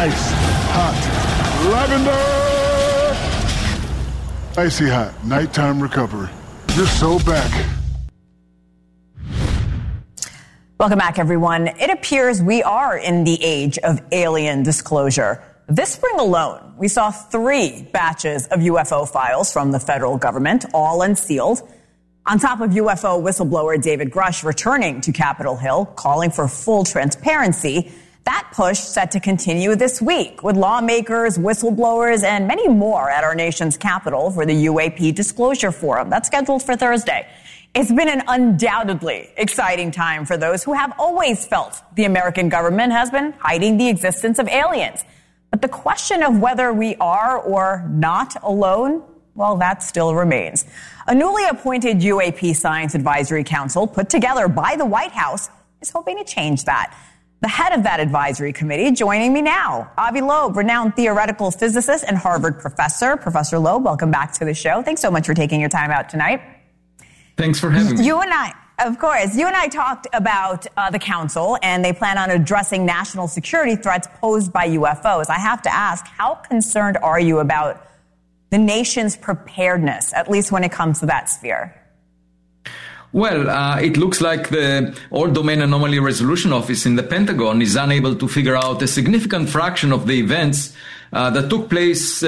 Ice hot lavender. Icy hot nighttime recovery. You're so back. Welcome back, everyone. It appears we are in the age of alien disclosure. This spring alone, we saw 3 batches of UFO files from the federal government, all unsealed. On top of UFO whistleblower David Grush returning to Capitol Hill, calling for full transparency, that push set to continue this week with lawmakers, whistleblowers, and many more at our nation's capital for the UAP Disclosure Forum. That's scheduled for Thursday. It's been an undoubtedly exciting time for those who have always felt the American government has been hiding the existence of aliens. But the question of whether we are or not alone, well, that still remains. A newly appointed UAP Science Advisory Council put together by the White House is hoping to change that. The head of that advisory committee joining me now, Avi Loeb, renowned theoretical physicist and Harvard professor. Professor Loeb, welcome back to the show. Thanks so much for taking your time out tonight. Thanks for having me. You and I talked about the council, and they plan on addressing national security threats posed by UFOs. I have to ask, how concerned are you about the nation's preparedness, at least when it comes to that sphere? Well, it looks like the All-Domain Anomaly Resolution Office in the Pentagon is unable to figure out a significant fraction of the events that took place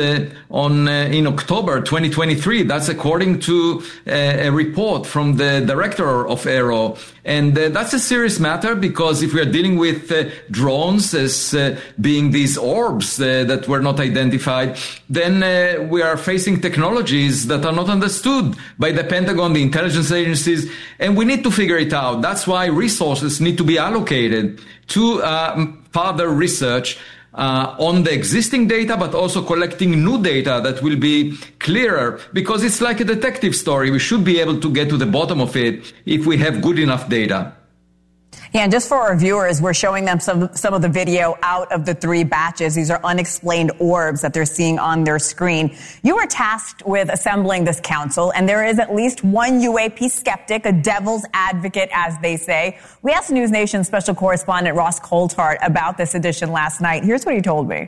in October 2023. That's according to a report from the director of AARO. And that's a serious matter because if we are dealing with drones as being these orbs that were not identified, then we are facing technologies that are not understood by the Pentagon, the intelligence agencies, and we need to figure it out. That's why resources need to be allocated to further research on the existing data, but also collecting new data that will be clearer, because it's like a detective story. We should be able to get to the bottom of it if we have good enough data. Yeah, and just for our viewers, we're showing them some of the video out of the 3 batches. These are unexplained orbs that they're seeing on their screen. You were tasked with assembling this council, and there is at least one UAP skeptic, a devil's advocate, as they say. We asked News Nation special correspondent Ross Coulthart about this edition last night. Here's what he told me.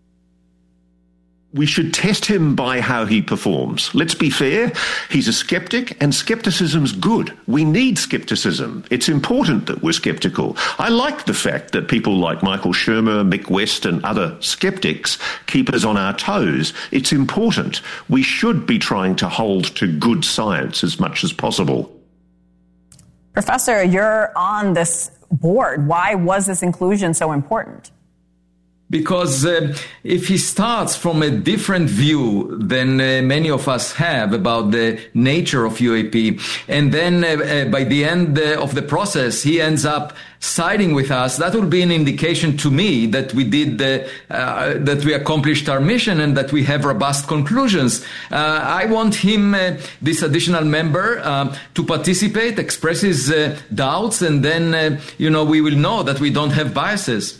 We should test him by how he performs. Let's be fair. He's a skeptic, and skepticism's good. We need skepticism. It's important that we're skeptical. I like the fact that people like Michael Shermer, Mick West, and other skeptics keep us on our toes. It's important. We should be trying to hold to good science as much as possible. Professor, you're on this board. Why was this inclusion so important? Because if he starts from a different view than many of us have about the nature of UAP, and then by the end of the process, he ends up siding with us, that will be an indication to me that we did that we accomplished our mission and that we have robust conclusions. I want him, this additional member, to participate, express his doubts, and then we will know that we don't have biases.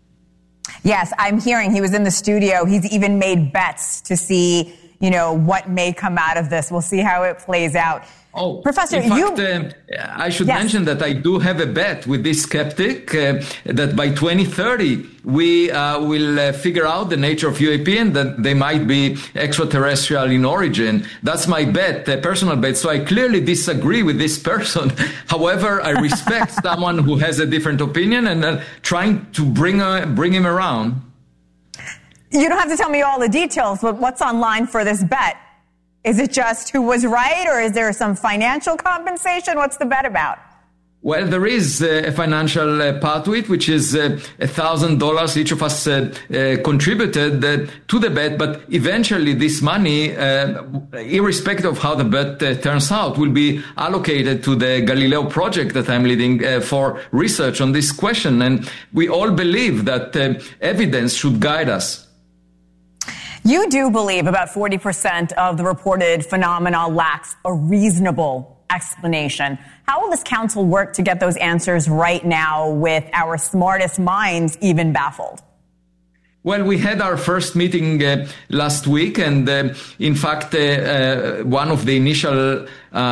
Yes, I'm hearing he was in the studio. He's even made bets to see, what may come out of this. We'll see how it plays out. Oh, Professor, in fact, I should mention that I do have a bet with this skeptic that by 2030 we will figure out the nature of UAP and that they might be extraterrestrial in origin. That's my bet, a personal bet. So I clearly disagree with this person. However, I respect someone who has a different opinion and trying to bring him around. You don't have to tell me all the details, but what's on line for this bet? Is it just who was right, or is there some financial compensation? What's the bet about? Well, there is a financial part to it, which is $1,000 each of us contributed to the bet. But eventually this money, irrespective of how the bet turns out, will be allocated to the Galileo project that I'm leading for research on this question. And we all believe that evidence should guide us. You do believe about 40% of the reported phenomena lacks a reasonable explanation. How will this council work to get those answers right now with our smartest minds even baffled? Well, we had our first meeting last week, and in fact, one of the initial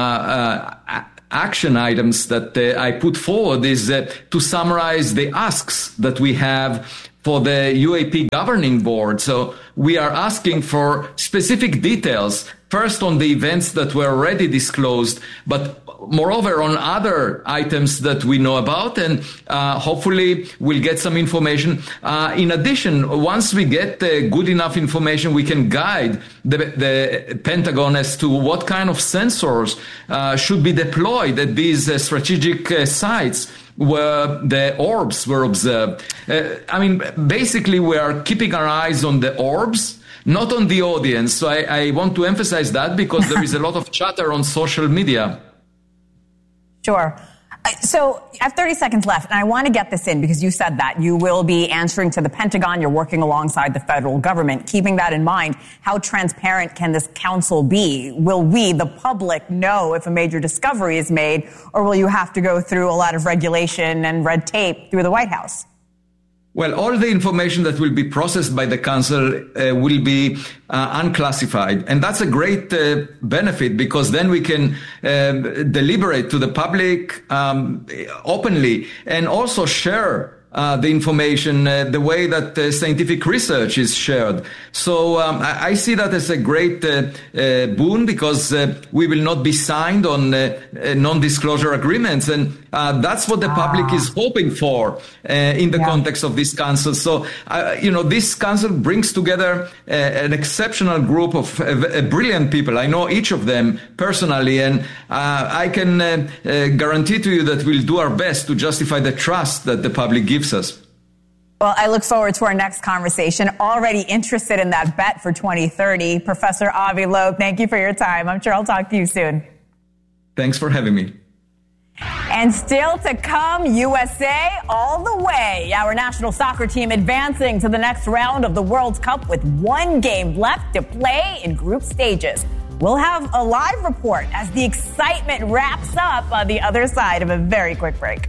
action items that I put forward is to summarize the asks that we have for the UAP governing board. So we are asking for specific details, first on the events that were already disclosed, but moreover on other items that we know about, and hopefully we'll get some information. In addition, once we get good enough information, we can guide the Pentagon as to what kind of sensors should be deployed at these strategic sites where the orbs were observed. Basically, we are keeping our eyes on the orbs, not on the audience. So I want to emphasize that because there is a lot of chatter on social media. Sure. So I have 30 seconds left, and I want to get this in because you said that you will be answering to the Pentagon. You're working alongside the federal government. Keeping that in mind, how transparent can this council be? Will we, the public, know if a major discovery is made, or will you have to go through a lot of regulation and red tape through the White House? Well, all the information that will be processed by the council will be unclassified. And that's a great benefit because then we can deliberate to the public openly and also share the information the way that scientific research is shared. So I see that as a great boon because we will not be signed on non-disclosure agreements. And that's what the public is hoping for in the context of this council. So, this council brings together an exceptional group of brilliant people. I know each of them personally, and I can guarantee to you that we'll do our best to justify the trust that the public gives us. Well, I look forward to our next conversation. Already interested in that bet for 2030. Professor Avi Loeb, thank you for your time. I'm sure I'll talk to you soon. Thanks for having me. And still to come, USA all the way. Our national soccer team advancing to the next round of the World Cup with one game left to play in group stages. We'll have a live report as the excitement wraps up on the other side of a very quick break.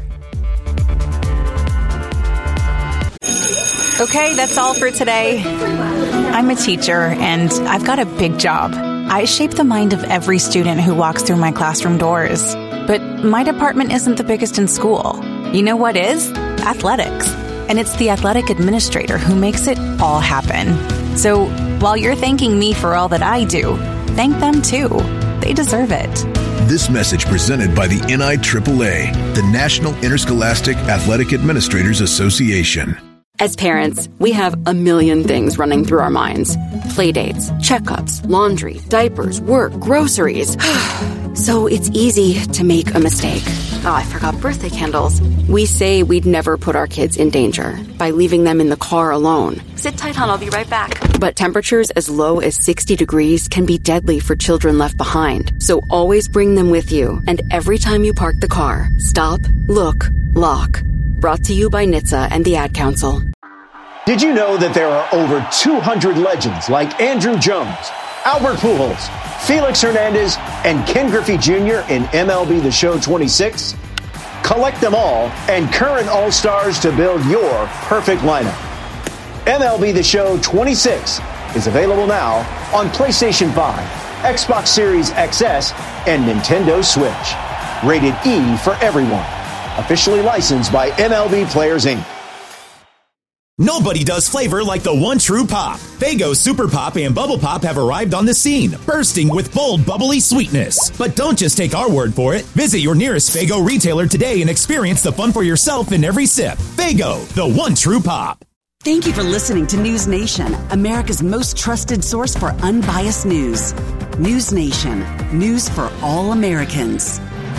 Okay, that's all for today. I'm a teacher, and I've got a big job. I shape the mind of every student who walks through my classroom doors. But my department isn't the biggest in school. You know what is? Athletics. And it's the athletic administrator who makes it all happen. So while you're thanking me for all that I do, thank them too. They deserve it. This message presented by the NIAAA, the National Interscholastic Athletic Administrators Association. As parents, we have a million things running through our minds. Playdates, checkups, laundry, diapers, work, groceries. So it's easy to make a mistake. Oh, I forgot birthday candles. We say we'd never put our kids in danger by leaving them in the car alone. Sit tight, hon. I'll be right back. But temperatures as low as 60 degrees can be deadly for children left behind. So always bring them with you. And every time you park the car, stop, look, lock. Brought to you by NHTSA and the Ad Council. Did you know that there are over 200 legends like Andrew Jones, Albert Pujols, Felix Hernandez, and Ken Griffey Jr. in MLB The Show 26? Collect them all and current All-Stars to build your perfect lineup. MLB The Show 26 is available now on PlayStation 5, Xbox Series XS, and Nintendo Switch. Rated E for everyone. Officially licensed by MLB Players, Inc. Nobody does flavor like the one true pop. Faygo Super Pop and Bubble Pop have arrived on the scene, bursting with bold, bubbly sweetness. But don't just take our word for it. Visit your nearest Faygo retailer today and experience the fun for yourself in every sip. Faygo, the one true pop. Thank you for listening to News Nation, America's most trusted source for unbiased news. News Nation, news for all Americans.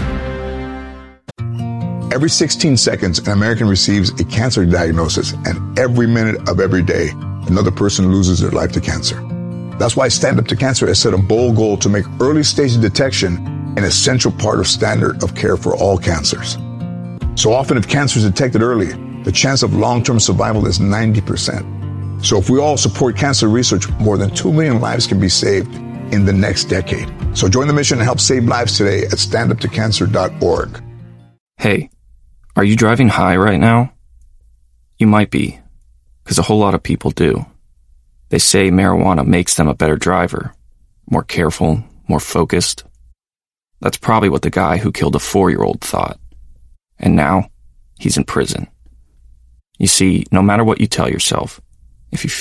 Every 16 seconds, an American receives a cancer diagnosis, and every minute of every day, another person loses their life to cancer. That's why Stand Up to Cancer has set a bold goal to make early stage detection an essential part of standard of care for all cancers. So often, if cancer is detected early, the chance of long-term survival is 90%. So if we all support cancer research, more than 2 million lives can be saved in the next decade. So join the mission and help save lives today at standuptocancer.org. Hey. Are you driving high right now? You might be, because a whole lot of people do. They say marijuana makes them a better driver, more careful, more focused. That's probably what the guy who killed a 4-year-old thought. And now, he's in prison. You see, no matter what you tell yourself, if you